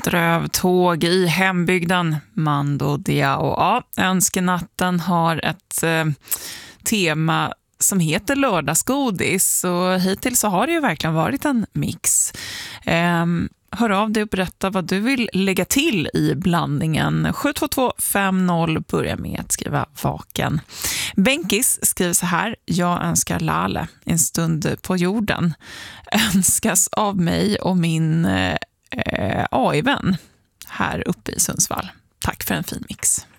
strövtåg i hembygden Mando Diao. Ja, önskenatten har ett tema som heter lördagsgodis, och hittills så har det ju verkligen varit en mix. Hör av dig och berätta vad du vill lägga till i blandningen. 72250 börjar med att skriva vaken. Benkis skriver så här: jag önskar Lale en stund på jorden. Önskas av mig och min AI-vän här uppe i Sundsvall. Tack för en fin mix.